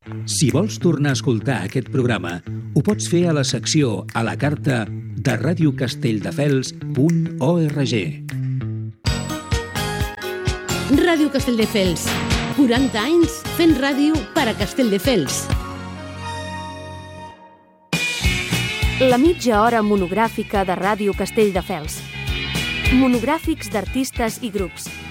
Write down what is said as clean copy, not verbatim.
Si vols tornar a escoltar aquest programa, ho pots fer a la secció a la carta de radiocastelldefels.org. Ràdio Castelldefels, 40 anys fent ràdio per a Castelldefels. La mitja hora monogràfica de Ràdio Castelldefels. Monogràfics d'artistes i grups.